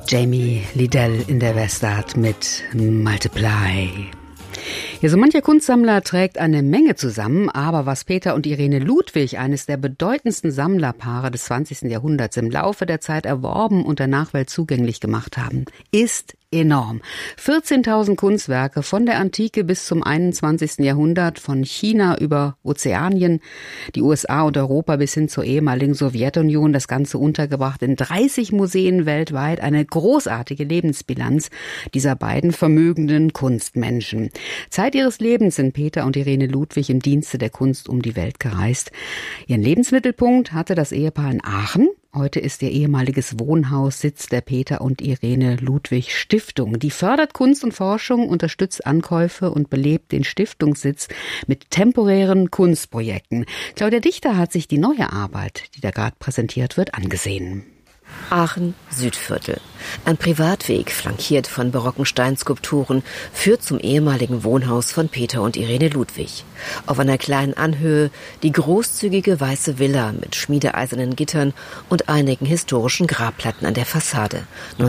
Jamie Lidell in der Westart mit Multiply. Ja, so mancher Kunstsammler trägt eine Menge zusammen, aber was Peter und Irene Ludwig, eines der bedeutendsten Sammlerpaare des 20. Jahrhunderts, im Laufe der Zeit erworben und der Nachwelt zugänglich gemacht haben, ist enorm. 14.000 Kunstwerke von der Antike bis zum 21. Jahrhundert, von China über Ozeanien, die USA und Europa bis hin zur ehemaligen Sowjetunion, das Ganze untergebracht in 30 Museen weltweit, eine großartige Lebensbilanz dieser beiden vermögenden Kunstmenschen. Zeit ihres Lebens sind Peter und Irene Ludwig im Dienste der Kunst um die Welt gereist. Ihren Lebensmittelpunkt hatte das Ehepaar in Aachen. Heute ist ihr ehemaliges Wohnhaus Sitz der Peter und Irene Ludwig Stiftung. Die fördert Kunst und Forschung, unterstützt Ankäufe und belebt den Stiftungssitz mit temporären Kunstprojekten. Claudia Dichter hat sich die neue Arbeit, die da gerade präsentiert wird, angesehen. Aachen Südviertel. Ein Privatweg, flankiert von barocken Steinskulpturen, führt zum ehemaligen Wohnhaus von Peter und Irene Ludwig. Auf einer kleinen Anhöhe die großzügige weiße Villa mit schmiedeeisernen Gittern und einigen historischen Grabplatten an der Fassade.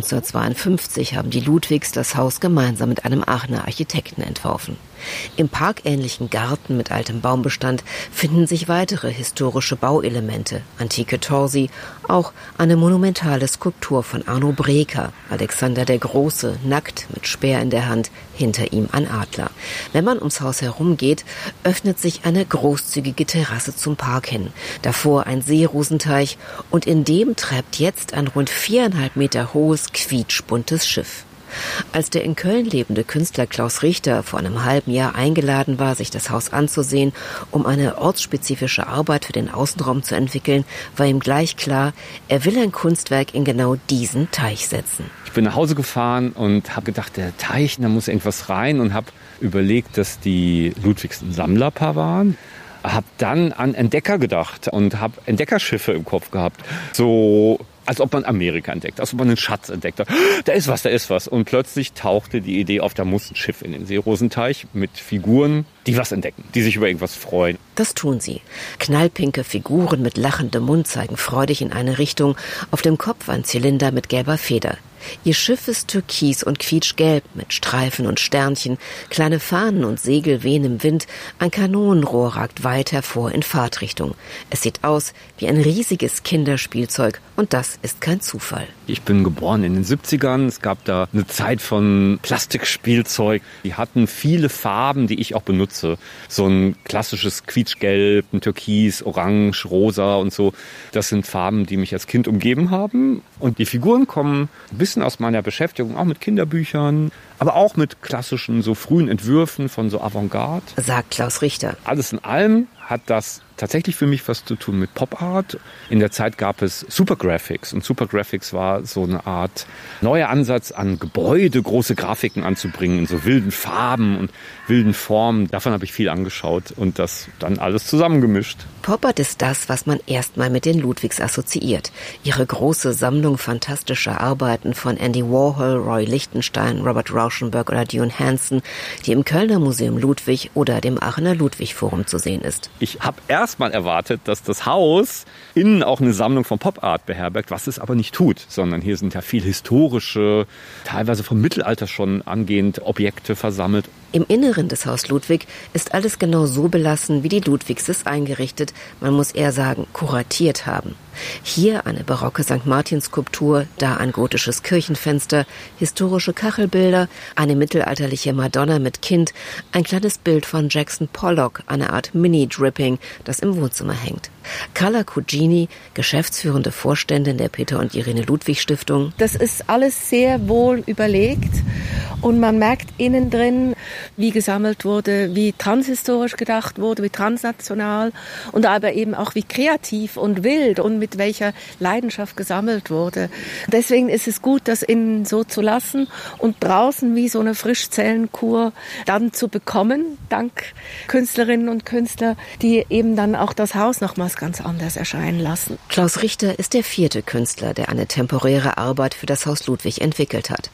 1952 haben die Ludwigs das Haus gemeinsam mit einem Aachener Architekten entworfen. Im parkähnlichen Garten mit altem Baumbestand finden sich weitere historische Bauelemente, antike Torsi, auch eine monumentale Skulptur von Arno Breker, Alexander der Große, nackt mit Speer in der Hand, hinter ihm ein Adler. Wenn man ums Haus herumgeht, öffnet sich eine großzügige Terrasse zum Park hin, davor ein Seerosenteich und in dem treibt jetzt ein rund 4,5 Meter hohes, quietschbuntes Schiff. Als der in Köln lebende Künstler Klaus Richter vor einem halben Jahr eingeladen war, sich das Haus anzusehen, um eine ortsspezifische Arbeit für den Außenraum zu entwickeln, war ihm gleich klar, er will ein Kunstwerk in genau diesen Teich setzen. Ich bin nach Hause gefahren und habe gedacht, der Teich, da muss irgendwas rein, und habe überlegt, dass die Ludwigs ein Sammlerpaar waren. Habe dann an Entdecker gedacht und habe Entdeckerschiffe im Kopf gehabt. So, als ob man Amerika entdeckt, als ob man einen Schatz entdeckt hat. Da ist was. Und plötzlich tauchte die Idee auf, da muss ein Schiff in den Seerosenteich mit Figuren, die was entdecken, die sich über irgendwas freuen. Das tun sie. Knallpinke Figuren mit lachendem Mund zeigen freudig in eine Richtung, auf dem Kopf ein Zylinder mit gelber Feder. Ihr Schiff ist türkis und quietschgelb mit Streifen und Sternchen, kleine Fahnen und Segel wehen im Wind, ein Kanonenrohr ragt weit hervor in Fahrtrichtung. Es sieht aus wie ein riesiges Kinderspielzeug und das ist kein Zufall. Ich bin geboren in den 70ern, es gab da eine Zeit von Plastikspielzeug. Die hatten viele Farben, die ich auch benutze. So ein klassisches Quietschgelb, ein Türkis, Orange, Rosa und so. Das sind Farben, die mich als Kind umgeben haben. Und die Figuren kommen ein bisschen aus meiner Beschäftigung, auch mit Kinderbüchern, aber auch mit klassischen, so frühen Entwürfen von so Avantgarde. Sagt Klaus Richter. Alles in allem hat das tatsächlich für mich was zu tun mit Pop Art. In der Zeit gab es Supergraphics und Supergraphics war so eine Art neuer Ansatz an Gebäude, große Grafiken anzubringen in so wilden Farben und wilden Formen. Davon habe ich viel angeschaut und das dann alles zusammengemischt. Pop Art ist das, was man erstmal mit den Ludwigs assoziiert. Ihre große Sammlung fantastischer Arbeiten von Andy Warhol, Roy Lichtenstein, Robert Rauschenberg oder Dune Hansen, die im Kölner Museum Ludwig oder dem Aachener Ludwig Forum zu sehen ist. Ich habe erstmal erwartet, dass das Haus innen auch eine Sammlung von Pop Art beherbergt, was es aber nicht tut, sondern hier sind ja viel historische, teilweise vom Mittelalter schon angehend Objekte versammelt. Im Inneren des Haus Ludwig ist alles genau so belassen, wie die Ludwigs es eingerichtet, man muss eher sagen, kuratiert haben. Hier eine barocke St. Martin-Skulptur, da ein gotisches Kirchenfenster, historische Kachelbilder, eine mittelalterliche Madonna mit Kind, ein kleines Bild von Jackson Pollock, eine Art Mini-Dripping, das im Wohnzimmer hängt. Carla Cugini, geschäftsführende Vorständin der Peter und Irene Ludwig Stiftung. Das ist alles sehr wohl überlegt und man merkt innen drin, wie gesammelt wurde, wie transhistorisch gedacht wurde, wie transnational und aber eben auch wie kreativ und wild und mit welcher Leidenschaft gesammelt wurde. Deswegen ist es gut, das innen so zu lassen und draußen wie so eine Frischzellenkur dann zu bekommen, dank Künstlerinnen und Künstler, die eben dann auch das Haus nochmals ganz anders erscheinen lassen. Klaus Richter ist der 4. Künstler, der eine temporäre Arbeit für das Haus Ludwig entwickelt hat.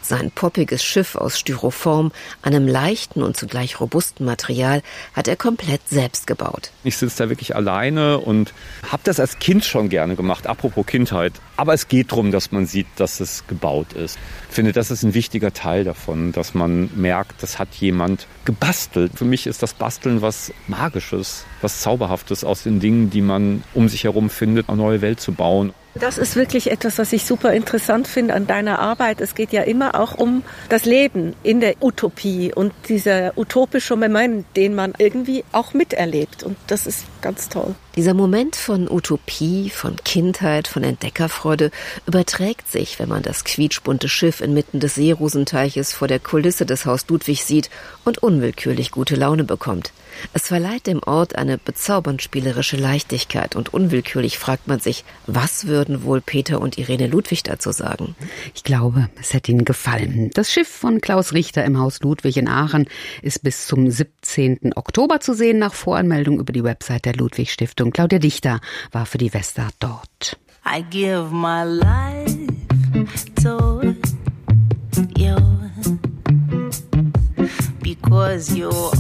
Sein poppiges Schiff aus Styroform, einem leichten und zugleich robusten Material, hat er komplett selbst gebaut. Ich sitze da wirklich alleine und habe das als Kind schon gerne gemacht, apropos Kindheit. Aber es geht darum, dass man sieht, dass es gebaut ist. Ich finde, das ist ein wichtiger Teil davon, dass man merkt, das hat jemand gebastelt. Für mich ist das Basteln was Magisches, was Zauberhaftes aus den Dingen, die man um sich herum findet, eine neue Welt zu bauen. Das ist wirklich etwas, was ich super interessant finde an deiner Arbeit. Es geht ja immer auch um das Leben in der Utopie und dieser utopische Moment, den man irgendwie auch miterlebt. Und das ist ganz toll. Dieser Moment von Utopie, von Kindheit, von Entdeckerfreude überträgt sich, wenn man das quietschbunte Schiff inmitten des Seerosenteiches vor der Kulisse des Haus Ludwig sieht und unwillkürlich gute Laune bekommt. Es verleiht dem Ort eine bezaubernd spielerische Leichtigkeit und unwillkürlich fragt man sich, was würden wohl Peter und Irene Ludwig dazu sagen? Ich glaube, es hätte Ihnen gefallen. Das Schiff von Klaus Richter im Haus Ludwig in Aachen ist bis zum 17. Oktober zu sehen, nach Voranmeldung über die Website der Ludwig Stiftung. Claudia Dichter war für die Westart dort. I give my life to you because you